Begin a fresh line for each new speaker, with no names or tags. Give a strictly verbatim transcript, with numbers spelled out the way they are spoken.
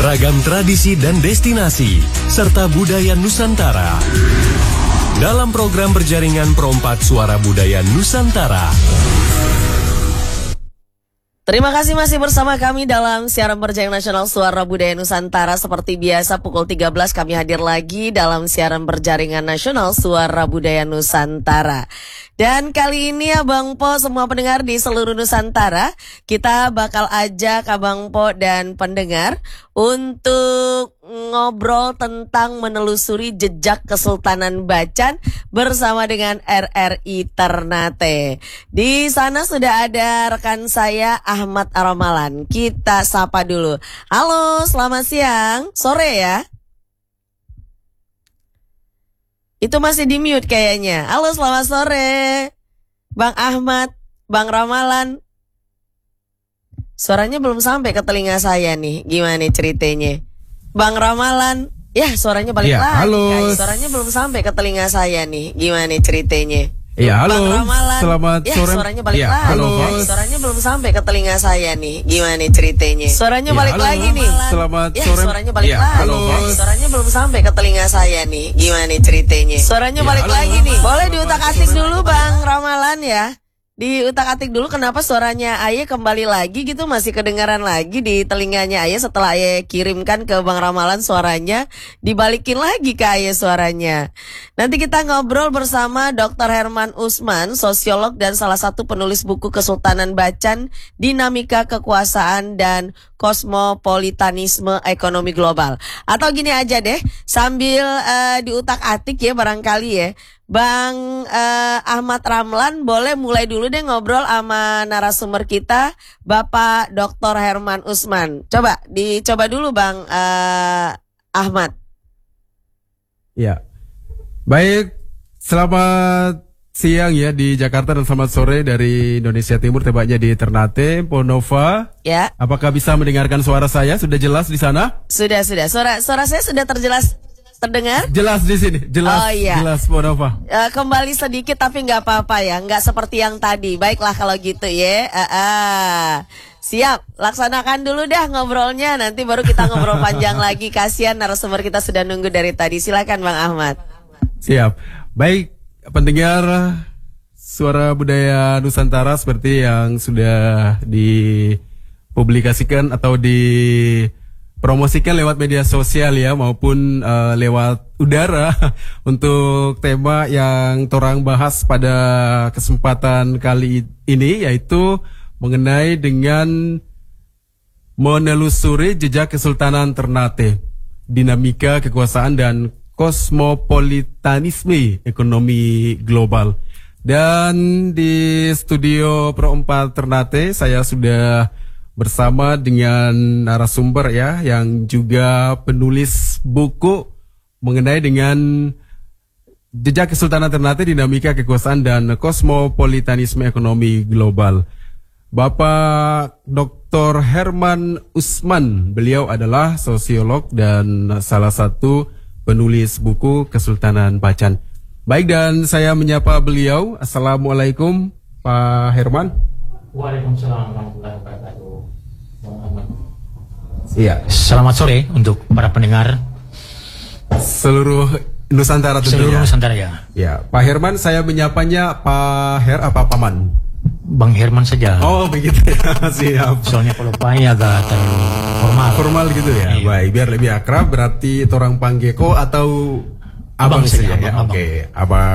ragam tradisi dan destinasi, serta budaya Nusantara. Dalam program berjaringan Perompak Suara Budaya Nusantara.
Terima kasih masih bersama kami dalam siaran berjaringan nasional Suara Budaya Nusantara. Seperti biasa pukul tiga belas kami hadir lagi dalam siaran berjaringan nasional Suara Budaya Nusantara. Dan kali ini Abang Po, semua pendengar di seluruh Nusantara, kita bakal ajak Abang Po dan pendengar untuk ngobrol tentang menelusuri jejak Kesultanan Bacan bersama dengan R R I Ternate. Di sana sudah ada rekan saya Ahmad Ramalan. Kita sapa dulu. Halo, selamat siang. Sore ya. Itu masih di mute kayaknya. Halo, selamat sore Bang Ahmad, Bang Ramalan. Suaranya belum sampai ke telinga saya nih. Gimana nih ceritanya? Bang Ramalan, ya suaranya balik
ya,
lagi.
Halo.
Guys. Suaranya belum sampai ke telinga saya nih. Gimana nih ceritanya?
Ya, halo.
Bang Ramalan,
selamat
ya,
sore.
Suaranya balik
ya,
lagi.
Halo.
Guys. Suaranya belum sampai ke telinga saya nih. Gimana nih ceritanya? Suaranya
ya,
balik
halo.
lagi nih.
Selamat
ya,
sore.
Suaranya balik
ya,
lagi.
Halo.
Guys. Suaranya belum sampai ke telinga saya nih. Gimana nih ceritanya? Suaranya
ya,
balik
halo.
lagi nih. Boleh diutak-atik dulu Bang Ramalan ya. Diutak-atik dulu kenapa suaranya Aye kembali lagi gitu, masih kedengaran lagi di telinganya Aye setelah Aye kirimkan ke Bang Ramalan suaranya, dibalikin lagi ke Aye suaranya. Nanti kita ngobrol bersama doktor Herman Usman, sosiolog dan salah satu penulis buku Kesultanan Bacan, Dinamika Kekuasaan dan Kosmopolitanisme Ekonomi Global. Atau gini aja deh, sambil uh, diutak-atik ya barangkali ya, Bang uh, Ahmad Ramlan boleh mulai dulu deh ngobrol sama narasumber kita, Bapak doktor Herman Usman. Coba dicoba dulu Bang uh, Ahmad.
Ya, baik. Selamat siang ya di Jakarta dan selamat sore dari Indonesia Timur, tepatnya di Ternate, Ponova.
Ya.
Apakah bisa mendengarkan suara saya? Sudah jelas di sana?
Sudah, sudah. Suara suara saya sudah terjelas terdengar?
Jelas di sini, jelas,
oh, iya.
jelas Ponova.
Uh, kembali sedikit tapi nggak apa-apa ya, nggak seperti yang tadi. Baiklah kalau gitu ya. Uh, uh. Siap, laksanakan dulu dah ngobrolnya, nanti baru kita ngobrol panjang lagi. Kasihan narasumber kita sudah nunggu dari tadi. Silakan Bang Ahmad.
Siap, baik pendengar Suara Budaya Nusantara, seperti yang sudah dipublikasikan atau dipromosikan lewat media sosial ya, maupun uh, lewat udara untuk tema yang torang bahas pada kesempatan kali ini, yaitu mengenai dengan menelusuri jejak Kesultanan Ternate, dinamika kekuasaan dan kosmopolitanisme ekonomi global. Dan di studio Pro empat Ternate saya sudah bersama dengan narasumber ya, yang juga penulis buku mengenai dengan jejak Kesultanan Ternate, dinamika kekuasaan dan kosmopolitanisme ekonomi global. Bapak doktor Herman Usman, beliau adalah sosiolog dan salah satu penulis buku Kesultanan Bacan. Baik, dan saya menyapa beliau. Assalamualaikum Pak Herman.
Waalaikumsalam warahmatullahi wabarakatuh.
Iya.
Selamat sore untuk para pendengar
seluruh Nusantara tentunya.
Seluruh Nusantara ya.
Ya, Pak Herman, saya menyapanya Pak Her apa Paman?
Bang Herman saja.
Oh begitu ya, siap.
Soalnya kalau Pak ini agak terlalu formal.
Formal gitu ya. Iya. Baik, biar lebih akrab berarti orang panggeko atau abang, abang saja ya. Oke, okay. Abang.